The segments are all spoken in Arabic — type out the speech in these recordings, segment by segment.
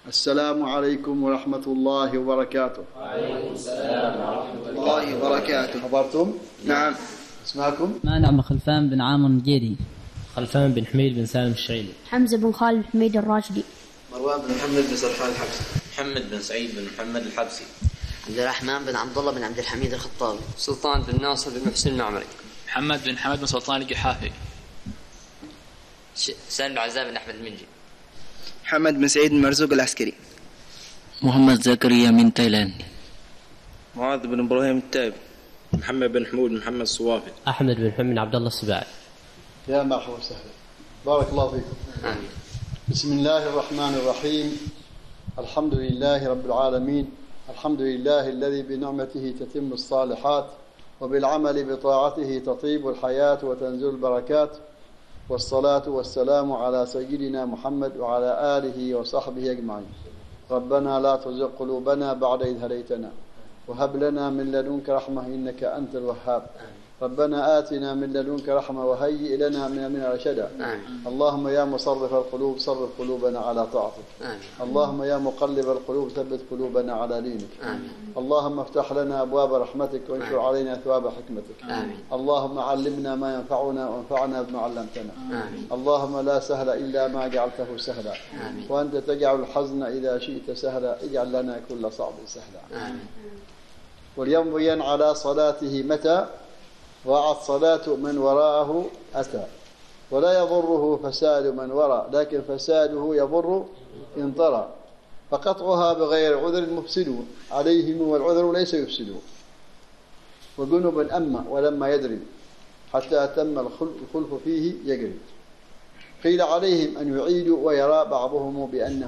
السلام عليكم ورحمة الله وبركاته. وعليكم السلام ورحمة الله وبركاته. حضرتم؟ نعم. اسمعكم؟ مانع خلفان بن عامر الجيري. خلفان بن حميد بن سالم الشعيبي. حمزة بن خالد حميد الراشدي. مروان بن محمد بن سرحان الحبسي. محمد بن سعيد بن محمد الحبسي. عبد الرحمن بن عبد الله بن عبد الحميد الخطابي. سلطان بن ناصر بن محسن المعمري. محمد بن حمد بن سلطان الجحافي. سالم بن عزام بن أحمد المنجي. محمد بن سعيد بن مرزوق العسكري. محمد زكريا من تايلاند. معاذ بن إبراهيم التائب. محمد بن حمود محمد الصوافي. أحمد بن محمد عبد الله السباعي. يا مرحبا وسهلا، بارك الله فيكم. آمين. بسم الله الرحمن الرحيم. الحمد لله رب العالمين، الحمد لله الذي بنعمته تتم الصالحات وبالعمل بطاعته تطيب الحياة وتنزل البركات، والصلاة والسلام على سيدنا محمد وعلى آله وصحبه أجمعين. ربنا لا تزغ قلوبنا بعد إذ هديتنا وهب لنا من لدنك رحمة إنك أنت الوهاب. ربنا آتنا من لدنك رحمة وهيئ لنا من أمرنا رشدا. اللهم يا مصرف القلوب صرف قلوبنا على طاعتك. اللهم يا مقلب القلوب ثبت قلوبنا على دينك. اللهم افتح لنا أبواب رحمتك وانشر علينا ثواب حكمتك. اللهم علمنا ما ينفعنا وانفعنا بما علمتنا. اللهم لا سهل إلا ما جعلته سهلا، وأنت تجعل الحزن إذا شئت سهلا، اجعل لنا كل صعب سهلا. واليوم بين على صلاته متى ضاعت صلاة من وراءه أتى، ولا يضره فساد من وراء، لكن فساده يضر إن طرى، فقطعها بغير عذر مفسد عليهم والعذر ليس يفسد، وجنبا أما ولما يدري حتى أتم الخلف فيه يجري. قيل عليهم أن يعيدوا، ويرى بعضهم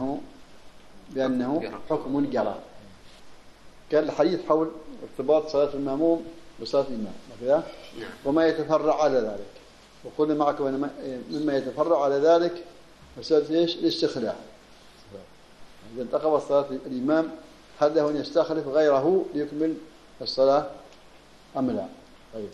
بأنه حكم جرى. كان الحديث حول ارتباط صلاة المأموم بصلاة الإمام كذا، وما يتفرع على ذلك. وقلنا معكم أن مما يتفرع على ذلك مسألة إيش؟ الاستخلاف. إذا انتقضت صلاة الإمام هل له أن يستخلف غيره ليكمل الصلاة أم لا؟ طيب،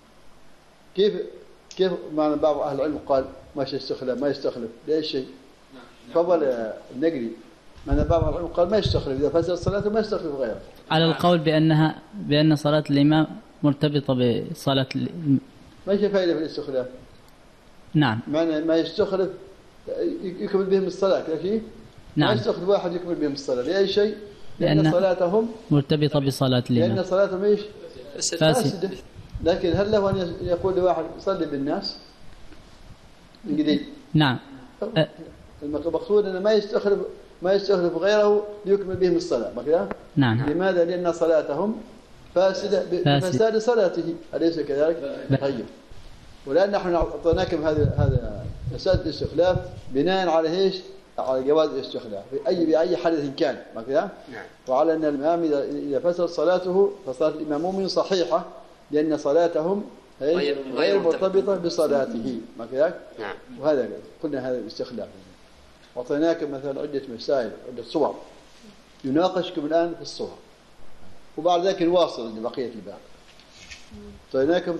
كيف معنى بعض أهل العلم قال ما يستخلف لأي شيء؟ فضل النقري معنى بعض أهل العلم قال ما يستخلف، إذا فسد صلاته ما يستخلف غيره. على القول بأن صلاة الإمام مرتبطة بصلاة ما هي فائدة في الاستخلاف؟ نعم. معنى ما يستخلف يكمل بهم الصلاة كذا شيء؟ نعم. ما يستخلف واحد يكمل بهم الصلاة لأي شيء؟ لأن صلاتهم مرتبطة بصلاة الإمام، لأن صلاتهم إيش؟ فاسدة. لكن هل له أن يقول لواحد صلي بالناس من جديد؟ نعم. المقصود أنه ما يستخلف غيره ليكمل بهم الصلاة كذا؟ نعم. لماذا؟ لأن صلاتهم فاسدة بفساد صلاته، أليس كذلك؟ طيب، ولأن نحن أعطيناكم هذا مسألة الاستخلاف بناء على إيش؟ على جواز الاستخلاف بأي حدث كان كذا؟ وعلى أن الإمام إذا فسد صلاته فصلاة الإمام صحيحة، لأن صلاتهم غير مرتبطة بصلاته كذا؟ وهذا قلنا هذا الاستخلاف. أعطيناكم مثلا عدة مسائل، عدة صور يناقشكم الآن في الصور، وبعد ذلك نواصل لبقية الباب. أعطيناكم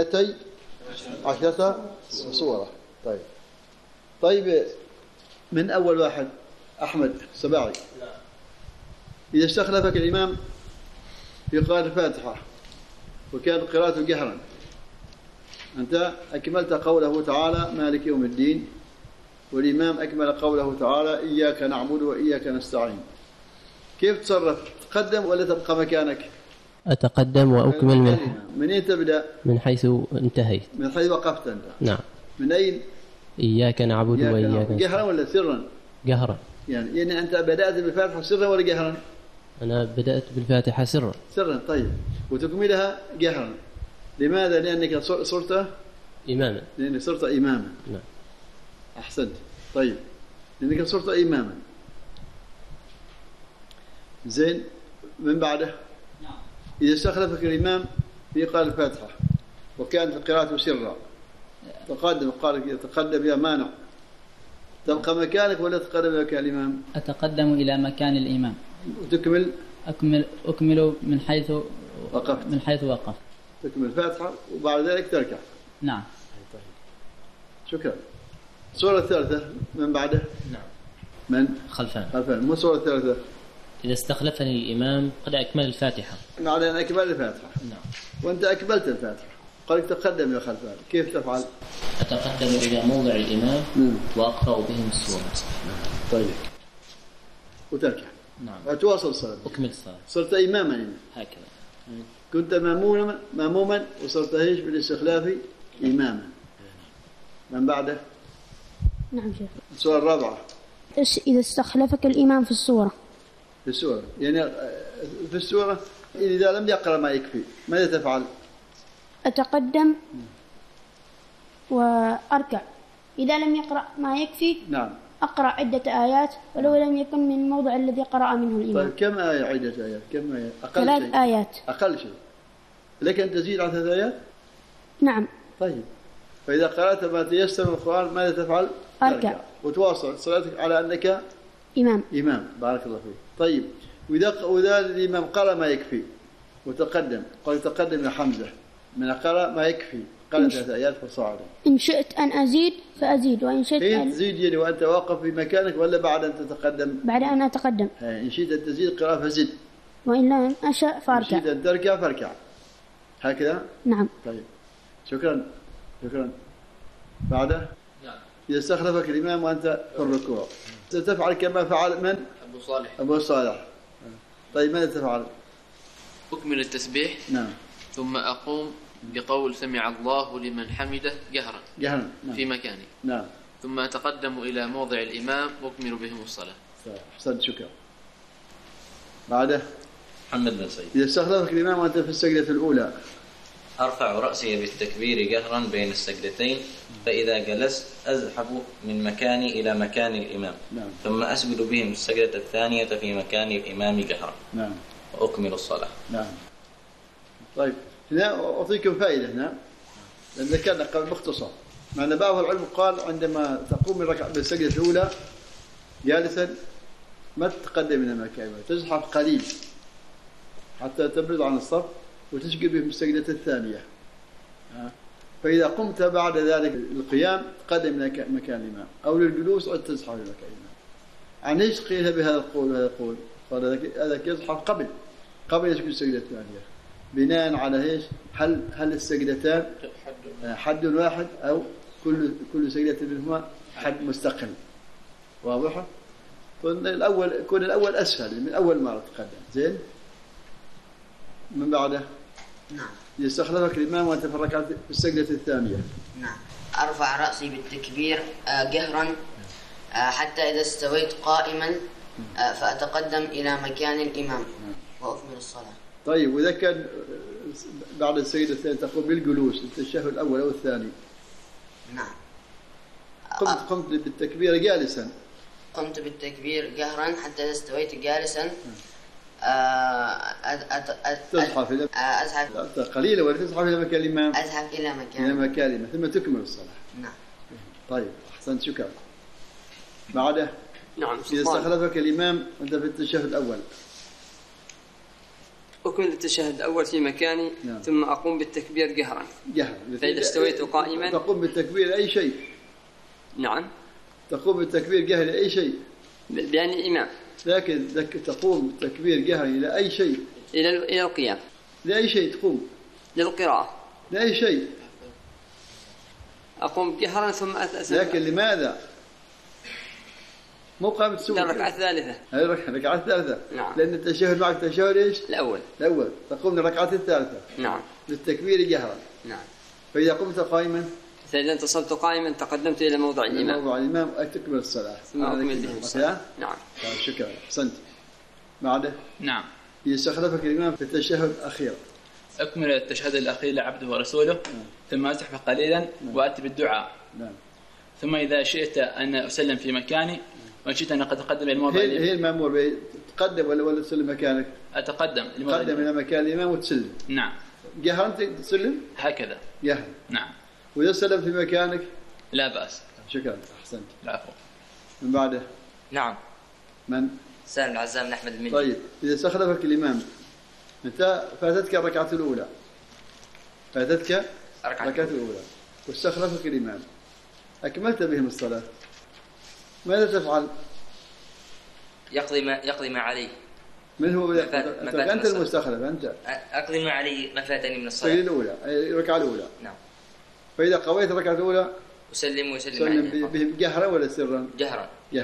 12 صورة. طيب، من أول واحد أحمد السباعي، إذا استخلفك الإمام في قراءة الفاتحة وكانت قراءته جهرا، أنت أكملت قوله تعالى مالك يوم الدين، والإمام أكمل قوله تعالى إياك نعبد وإياك نستعين، كيف تصرف؟ تقدم ولا تبقى مكانك؟ أتقدم وأكمل من أين تبدأ؟ من حيث انتهيت، من حيث وقفت أنت. نعم. من أين؟ إياك نعبد وإياك نستعين. جهرا ولا سرا؟ جهرا. يعني أنت بدأت بالفاتحة سرا ولا جهرا؟ أنا بدأت بالفاتحة سرا. سرا، طيب، وتكملها جهرا. لماذا؟ لأنك صرت إماما. لأنك صرت إماما. نعم. أحسنت. طيب، لأنك صرت إماما. زين، من بعده إذا استخلفك الإمام في قراءة الفاتحة وكانت القراءة سرا، تقدم قال تقدم يا مانع، تبقى مكانك ولا تقدم مكان الإمام؟ أتقدم إلى مكان الإمام وتكمل أكمل من حيث وقفت. تكمل الفاتحة وبعد ذلك تركع. نعم. شكرا. الصورة الثالثة من بعده. نعم. من؟ خلفان. خلفان. مو الصورة الثالثة. إذا استخلفني الإمام قد أكمل الفاتحة. معنى أن أكمل الفاتحة. نعم. وأنت أكملت الفاتحة. قال تقدم يا خلفان، كيف تفعل؟ أتقدم إلى موضع الإمام وأقرأ بهم السورة. طيب. وتركع. نعم. وتواصل الصلاة. أكمل الصلاة. صرت إماما يعني. هكذا. كنت ماموما وصرت ايش بالاستخلاف إماما. من بعده؟ نعم شيخ. السورة الرابعة. إذا استخلفك الإمام في السورة. في السورة يعني في السورة إذا لم يقرأ ما يكفي ماذا تفعل؟ أتقدم وأركع. إذا لم يقرأ ما يكفي نعم أقرأ عدة آيات ولو لم يكن من الموضع الذي قرأ منه الإمام. طيب كم آية عدة آيات؟ كم آية؟ أقل 3 شيء. آيات. أقل شيء. لك أن تزيد على 3 آيات؟ نعم. طيب فإذا قرأت ما تيسر من القرآن ماذا تفعل؟ أركع وتواصل صلاتك على أنك إمام. بارك الله فيك. طيب وإذا الإمام قرأ ما يكفي وتقدم، قال تقدم يا حمزة من قرأ ما يكفي قرأ 3 آيات فصاعدا. إن شئت أن أزيد فأزيد وإن شئت أن تزيد يعني وأنت واقف في مكانك ولا بعد أن تتقدم؟ بعد أن أتقدم. إن شئت أن تزيد قراءة فزد وإن لم أشأ فأركع. إن شئت أن تركع فاركع هكذا؟ نعم. طيب شكرا. بعده؟ نعم. إذا استخلفك الإمام وأنت في الركوع ستفعل كما فعل من؟ أبو صالح. طيب ماذا تفعل؟ أكمل التسبيح. نعم. ثم أقوم بقول سمع الله لمن حمده جهرا نعم. في مكاني. نعم. ثم أتقدم إلى موضع الإمام وأكمل بهم الصلاة. أحسنت شكرا. بعده؟ محمد بن سعيد. إذا استخلفك الإمام وأنت في السجدة الأولى أرفع رأسي بالتكبير جهرا بين السجدتين، فإذا جلست أزحف من مكاني إلى مكان الإمام. نعم. ثم أسجد بهم السجدة الثانية في مكان الإمام جهرا. نعم. وأكمل الصلاة. نعم. طيب هنا أعطيكم فائدة هنا لأن ذكرنا قبل مختصر. معنى بعض العلم قال عندما تقوم بالسجدة الأولى جالسا ما تتقدم إلى مكان، تزحف قليل حتى تبرد عن الصف وتسجد بهم السجدة الثانية. فإذا قمت بعد ذلك القيام تقدم إلى مكان الإمام أو للجلوس أو تزحف إلى مكان الإمام. عن إيش قيل بهذا القول وهذا القول؟ قال هذا يزحف قبل يسجد السجدة الثانية بناء على إيش؟ هل السجدتان حد واحد أو كل سجدة منهما حد مستقل؟ واضحة؟ يكون الأول أسفل من أول مرة تقدم. زين؟ من بعده؟ نعم. يستخلفك الإمام وأنت في الركعة في السجدة الثانية. نعم. أرفع رأسي بالتكبير جهرا حتى إذا استويت قائما فأتقدم إلى مكان الإمام وأكمل الصلاة. طيب وإذا كان بعد السجدة الثانية تقوم بالجلوس التشهد الأول أو الثاني؟ نعم. قمت بالتكبير جالسا. قمت بالتكبير جهرا حتى إذا استويت جالسا أزحف قليلا ولا تزحف إلى مكان الإمام؟ أزحف إلى مكان الإمام ثم تكمل الصلاة. نعم. طيب أحسنت شكرا. بعده؟ نعم. إذا استخلفك الإمام وأنت في التشهد الأول أكمل التشهد الأول في مكاني. نعم. ثم أقوم بالتكبير جهرا. فإذا استويت قائما تقوم بالتكبير أي شيء. نعم. تقوم بالتكبير جهرا لأي شيء بأن الإمام، لكن تقوم بالتكبير جهرا إلى أي شيء؟ إلى القيام. لأي شيء تقوم؟ للقراءة. لأي شيء؟ أقوم جهرا ثم لكن لماذا؟ مو قام تسوي الركعة الثالثة. الركعة الثالثة. نعم. لأن التشهد معك تشهد إيش؟ الأول. تقوم للركعة الثالثة. نعم. للتكبير جهرا. نعم. فإذا قمت قائما فإذا انتصبت قائما تقدمت إلى موضع الإمام. موضع الإمام أتكمل الصلاة. ثم أكمل به الصلاة. نعم. شكرا. أحسنت. بعده؟ نعم. يستخلفك الإمام في التشهد الأخير. أكمل التشهد الأخير لعبده ورسوله. ثم أزحف قليلا وأتي بالدعاء. نعم. ثم إذا شئت أن أسلم في مكاني وإن شئت أن أتقدم إلى الموضع الإمام. هي المأمور به تقدم ولا تسلم مكانك؟ أتقدم إلى مكان الإمام وتسلم. نعم. جهرا تسلم؟ هكذا. جهرا. نعم. وإذا سلم في مكانك؟ لا بأس. شكرا. أحسنت. العفو. من بعده؟ نعم. من؟ سالم العزام بن أحمد المني. طيب إذا استخلفك الإمام أنت فاتتك الركعة الأولى الركعة الأولى واستخلفك الإمام أكملت بهم الصلاة ماذا تفعل؟ يقضي ما عليه. من هو؟ أنت المستخلف أنت. أقضي ما عليه ما فاتني من الصلاة. الأولى الركعة الأولى. نعم. فإذا قضيت الركعة الأولى أسلم بهم جهرا ولا سرا؟ جهرا.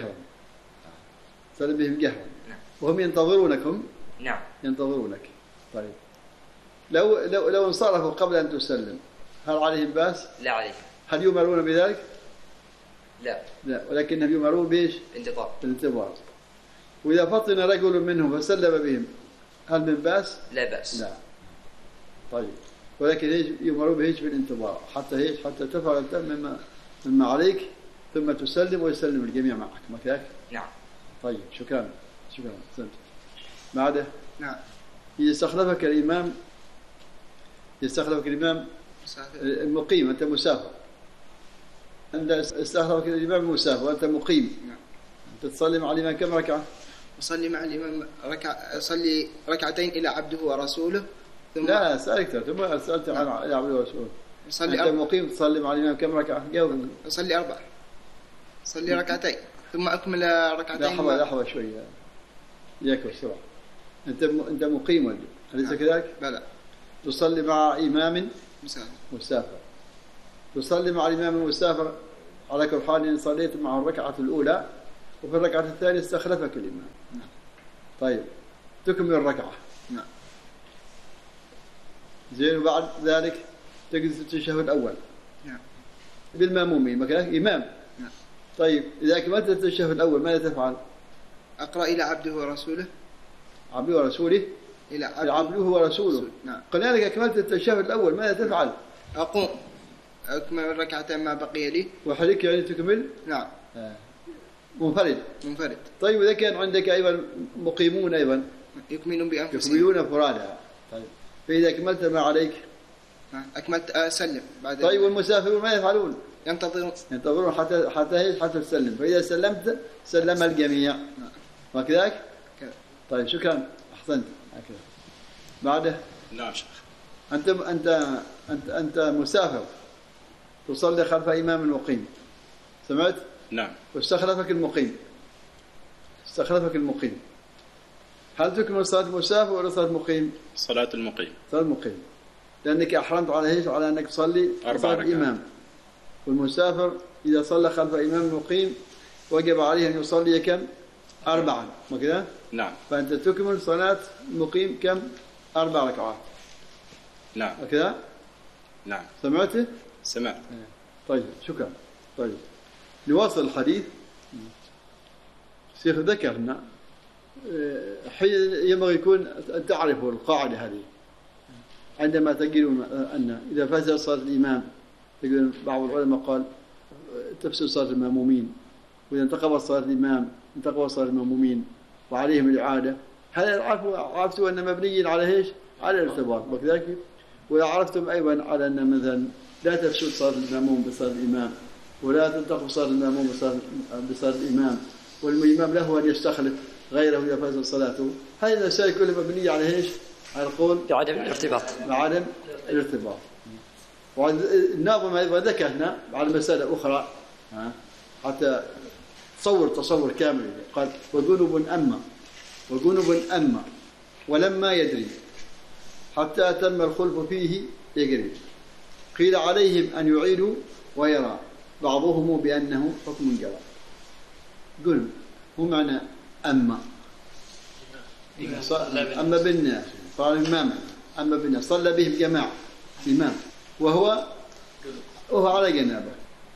سلم بهم جهرا. نعم. وهم ينتظرونكم. نعم. ينتظرونك. طيب. لو انصرفوا قبل أن تسلم هل عليهم بأس؟ لا عليهم. هل يؤمرون بذلك؟ لا. ولكنهم يؤمرون بإيش؟ الانتظار. وإذا فطن رجل منهم فسلم بهم هل من بأس؟ لا بأس. لا. طيب. ولكن يؤمرون بإيش؟ بالانتظار حتى تفعل مما عليك ثم تسلم ويسلم الجميع معك ما كذاك؟ نعم. طيب شكرا. بعده؟ نعم. يستخلفك الإمام المقيم أنت مسافر. أنت استخلفك الإمام المسافر وأنت مقيم. نعم. أنت تصلي مع الإمام كم ركعة؟ أصلي مع الإمام أصلي ركعتين إلى عبده ورسوله ثم لا سألت ثم سألت عن عبده ورسوله. أنت مقيم تصلي مع الإمام كم ركعة؟ جاوب. أصلي 4. أصلي ركعتين ثم أكمل ركعتين. لحظة شوية ياك بسرعة. أنت مقيم أليس كذلك؟ بلى. تصلي مع إمام مسافر. تصلي مع الإمام المسافر على كل حال إن صليت مع الركعة الأولى وفي الركعة الثانية استخلفك الإمام. نعم. طيب تكمل الركعة. نعم. زين وبعد ذلك تجلس التشهد الأول. نعم. بالمامومين مكانك إمام. نعم. طيب إذا كملت التشهد الأول ماذا تفعل؟ أقرأ إلى عبده ورسوله. عبده ورسوله. إلى عبده ورسوله. نعم. قلنا لك كملت التشهد الأول ماذا تفعل؟ أقوم أكمل الركعتين ما بقي لي. وحدك يعني تكمل؟ نعم. منفرد. طيب إذا كان عندك أيضا مقيمون أيضا يكملون بأنفسهم. يكملون فرادى. طيب فإذا كملت ما عليك أكملت أسلم بعد. طيب والمسافرون ما يفعلون؟ ينتظرون حتى تسلم. فإذا سلمت سلم الجميع. وكذلك؟ طيب شكرا أحسنت. بعده؟ نعم شيخ. أنت مسافر تصلي خلف إمام مقيم سمعت؟ نعم. واستخلفك المقيم هل تكمل صلاة المسافر ولا صلاة المقيم؟ صلاة المقيم. لأنك أحرمت على أنك تصلي صلاة الإمام. والمسافر إذا صلى خلف إمام مقيم وجب عليه أن يصلي كم؟ 4 وكذا؟ نعم. فأنت تكمل صلاة المقيم كم؟ 4 ركعات. نعم. وكذا؟ نعم. سمعته؟ سمعت. طيب شكرا. طيب نواصل الحديث. الشيخ ذكرنا حين ينبغي يكون تعرفوا القاعدة هذه عندما تجدون أن إذا فسد صلاة الإمام تقول بعض العلماء قال تفسد صلاة المأمومين وإذا انتقضت صلاة الإمام انتقضت صلاة المأمومين وعليهم الإعادة. هل عرفتوا أن مبني على إيش؟ على الارتباط وكذلك. وعرفتم أيضا على أن مثلا لا تفسد صلاة المأموم بصلاة الإمام ولا تنتقض صلاة المأموم بصلاة الإمام والإمام له أن يستخلف غيره إذا فسد صلاته. هذه المسائل كلها مبنية على إيش؟ على القول بعدم الارتباط. بعدم الارتباط. والناظم أيضا ذكرنا على مسألة أخرى حتى تصور كامل. قال وجنب أما ولما يدري حتى أتم الخلف فيه يجري قيل عليهم أن يعيدوا ويرى بعضهم بأنه حكم جرى. جنب هو معنى أما بالناس صار إماما. أما بالناس صلى بهم جماعة إمام وهو على جنابه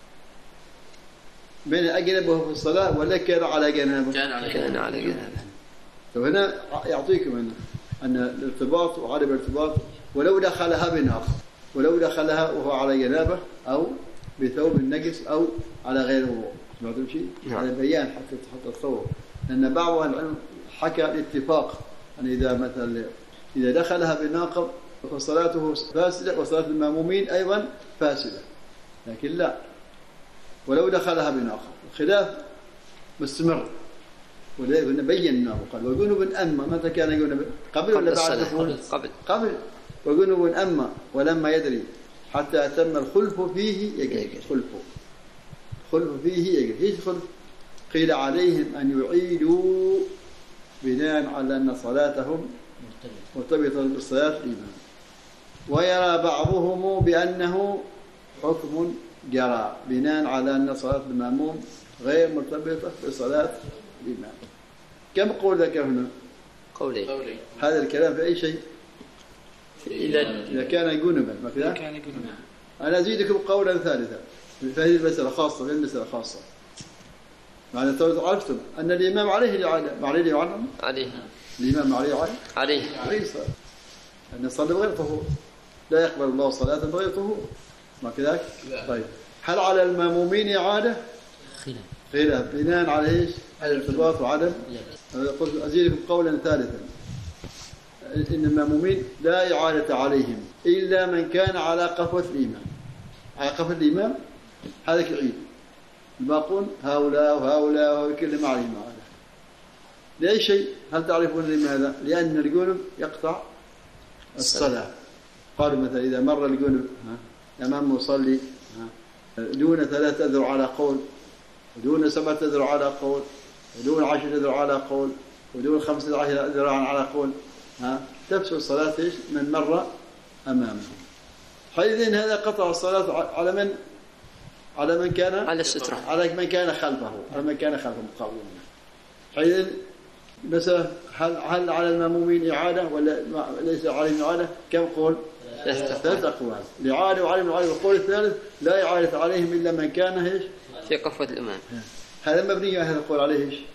بين أجنبه في الصلاة ولا كان على جنابه؟ كان على جنابه. فهنا يعطيكم أن الارتباط وعدم الارتباط ولو دخلها بناقض ولو دخلها وهو على جنابه أو بثوب النجس أو على غير وضوء. سمعتم شيء؟ هذا بيان حتى تصور. لأن بعض العلماء حكى الاتفاق أن إذا دخلها بناقض فصلاته فاسدة وصلاة المأمومين أيضا فاسدة. لكن لا ولو دخلها بناقض الخلاف مستمر. ولذلك بيناه وقال وجنب أما. متى كان جنب؟ قبل ولا بعد الدخول؟ قبل. وجنب أما ولما يدري حتى أتم الخلف فيه يجري. خلف فيه يجري. ايش خلف؟ قيل عليهم أن يعيدوا بناء على أن صلاتهم مرتبطة بصلاة الإمام. ويرى بعضهم بأنه حكم جرى بناء على أن صلاة المأموم غير مرتبطة بصلاة الإمام. كم قول لك هنا؟ قولي. هذا الكلام في أي شيء؟ إذا كان جنبا ما كذا؟ أنا أزيدكم قولا ثالثا في هذه المسألة خاصة، في المسألة خاصة. معنى عرفتم أن الإمام عليه الإعادة، عليه الإعادة؟ عليه. الإمام عليه الإعادة؟ عليه. عليه الصلاة. أن الصلاة بغير طهور، لا يقبل الله صلاة بغير طهور، ما كذاك؟ طيب هل على المأمومين إعادة؟ خلاف بناء على إيش؟ على الارتباط وعدم. قلت أزيدكم قولا ثالثا إن المأمومين لا إعادة عليهم إلا من كان على قفوة الإمام. على قفوة الإمام هذا العيد. الباقون هؤلاء وهؤلاء وهؤلاء كلهم عليهم إعادة. لأي شيء؟ هل تعرفون لماذا؟ لأن الجنب يقطع الصلاة. قالوا مثلا إذا مر الجنب أمام مصلي دون 3 أذرع على قول، ودون 7 أذرع على قول، ودون 10 أذرع على قول، ودون 15 أذرع على قول، تفسد صلاة من مر أمامه. حيث هذا قطع الصلاة على من؟ على من كان على السترة، على من كان خلفه، على من كان خلفه مقابلا. حيث مثلا هل على المأمومين إعادة ولا ليس عليهم إعادة؟ كم قول؟ 3 أقوال. الإعادة وعليهم الإعادة. والقول الثالث لا إعادة عليهم إلا من كان إيش؟ في قفوة الإمام. هذا مبني هذا القول عليه إيش؟